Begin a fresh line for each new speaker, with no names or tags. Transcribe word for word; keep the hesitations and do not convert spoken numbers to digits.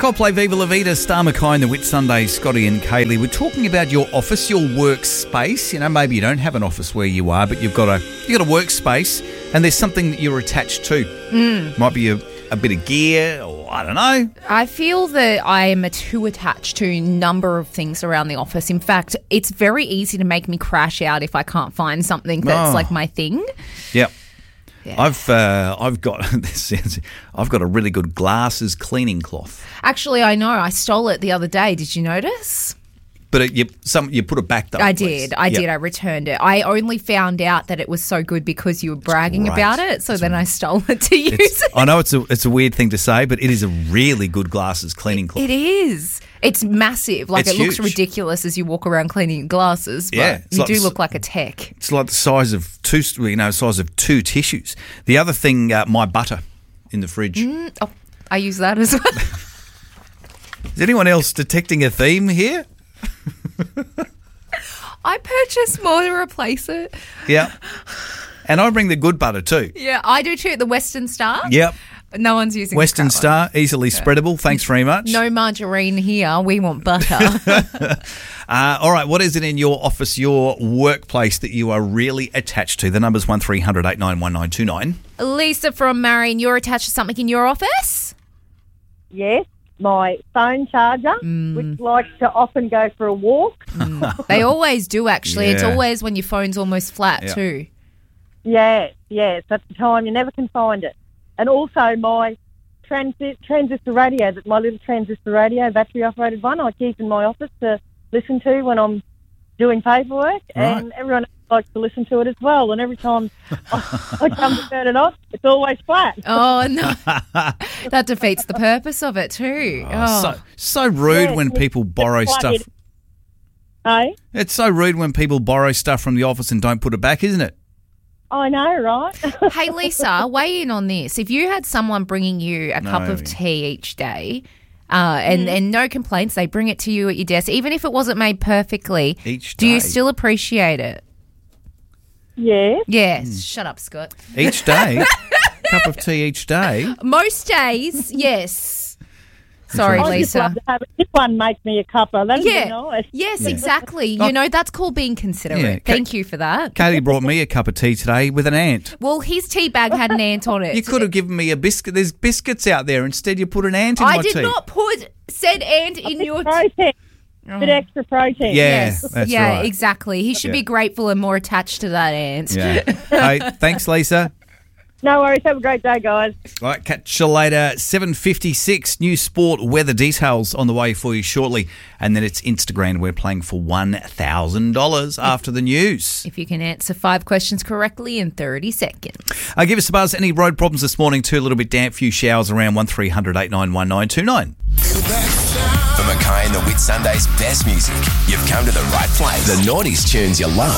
Coldplay, Viva La Vida, Star Mackay and the Whit Sunday, Scotty and Kaylee. We're talking about your office, your workspace. You know, maybe you don't have an office where you are, but you've got a you've got a workspace and there's something that you're attached to.
Mm.
Might be a, a bit of gear or I don't know.
I feel that I am too attached to a number of things around the office. In fact, it's very easy to make me crash out if I can't find something that's
Oh.
like my thing.
Yep.
Yeah.
I've uh, I've got this sounds, I've got a really good glasses cleaning cloth.
Actually, I know. I stole it the other day. Did you notice?
But it, you some you put it back though.
I
please.
did. I
Yep.
did. I returned it. I only found out that it was so good because you were bragging
great.
about it. So then I stole it to use
It's,
it.
I know it's a it's a weird thing to say, but it is a really good glasses cleaning cloth.
It is. It's massive. Like,
It's
it looks
huge.
ridiculous as you walk around cleaning your glasses, but
Yeah, it's
you
like
do
s-
look like a tech.
It's like the size of two, you know, size of two tissues. The other thing, uh, my butter in the fridge.
Mm, oh, I use that as well.
Is anyone else detecting a theme here?
I purchased more to replace it.
Yeah. And I bring the good butter too.
Yeah, I do too. The Western Star.
Yep.
No one's using
Western
the crap
Star, easily spreadable. Thanks very much.
one. No margarine here. We want butter.
Uh, all right, what is it in your office, your workplace that you are really attached to? The number's one three hundred eight nine one nine two nine.
Lisa from Marion, you're attached to something in your office?
Yes, my phone charger, which likes to often go for a walk.
They always do, actually. It's
Yeah.
always when your phone's almost flat,
Yeah.
too.
Yes, yes, that's the time you never can find it. And also my transit, transistor radio, that my little transistor radio, battery-operated one, I keep in my office to listen to when I'm doing paperwork, and everyone else likes to listen to it as well. And every time I, I come to turn it on, it's always flat.
Oh, no. That defeats the purpose of it, too. Oh.
So so rude
Yeah,
when
it's-
people borrow
it's
stuff.
like it- Hey?
It's so rude when people borrow stuff from the office and don't put it back, isn't it?
I know, right?
Hey, Lisa, weigh in on this. If you had someone bringing you a cup of
No.
tea each day uh, and, and no complaints, they bring it to you at your desk, even if it wasn't made perfectly,
Each
do you
day.
still appreciate it?
Yes.
Yes. Shut up, Scott.
Each day, cup of tea each day.
Most days, yes. Sorry,
I just
Lisa.
love to have it. This one makes me a cuppa. That'd
Yeah.
be nice.
Yes, exactly. You know, that's called being considerate.
Yeah, Ka-
Thank you for that.
Katie brought me a cup of tea today with an ant.
Well, his tea bag had an ant on it.
You could have given me a biscuit. There's biscuits out there. Instead, you put an ant in
I
my
did
tea.
not put said ant in your tea.
Protein. Bit extra protein.
Yeah,
Yes.
that's
yeah,
right.
exactly. He should
Yeah.
be grateful and more attached to that ant.
Yeah. Hey, thanks, Lisa.
No worries. Have a great day, guys.
All right, catch you later. seven fifty-six, new sport weather details on the way for you shortly. And then it's Instagram. We're playing for one thousand dollars after the news.
If you can answer five questions correctly in thirty seconds.
Uh, give us a buzz. Any road problems this morning too? A little bit damp, few showers around. one three hundred eight nine one nine two nine.
For Mackay and the Whit Sunday's best music, you've come to the right place. The Naughties tunes you love.